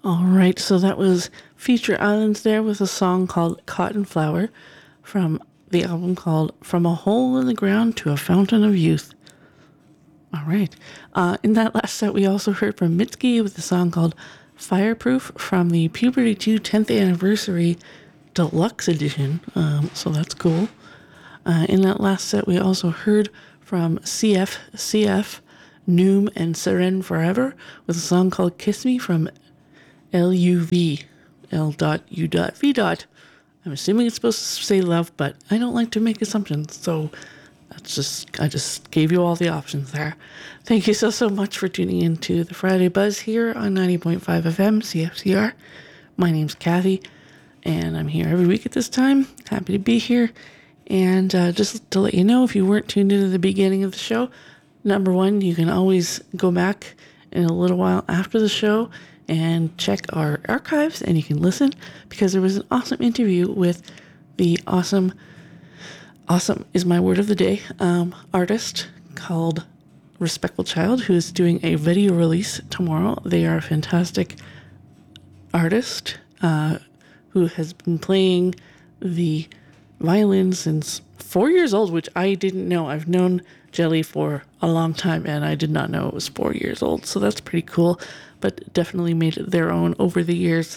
All right, so that was Future Islands there with a song called Cotton Flower from the album called From a Hole in the Ground to a Fountain of Youth. All right. In that last set, we also heard from Mitski with a song called Fireproof from the Puberty 2 10th Anniversary Deluxe Edition. So that's cool. In that last set, we also heard from CF, Noom, and Seren Forever with a song called Kiss Me from LUV, L.U.V. I'm assuming it's supposed to say love, but I don't like to make assumptions, so I just gave you all the options there. Thank you so much for tuning in to the Friday Buzz here on 90.5 FM CFCR. My name's Kathy, and I'm here every week at this time. Happy to be here. And just to let you know, if you weren't tuned into the beginning of the show, number one, you can always go back in a little while after the show and check our archives, and you can listen, because there was an awesome interview with the awesome is my word of the day, artist called Respectful Child, who is doing a video release tomorrow. They are a fantastic artist who has been playing the violin since 4 years old, which I didn't know. I've known Jelly for a long time, and I did not know it was 4 years old, so that's pretty cool, but definitely made it their own over the years.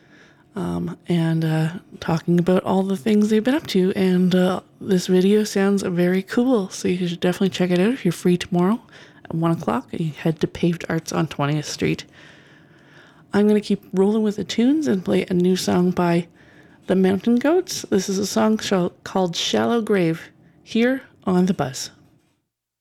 And talking about all the things they've been up to, and this video sounds very cool, so you should definitely check it out if you're free tomorrow at 1 o'clock. You head to Paved Arts on 20th Street. I'm going to keep rolling with the tunes and play a new song by the Mountain Goats. This is a song called Shallow Grave, here on The Buzz.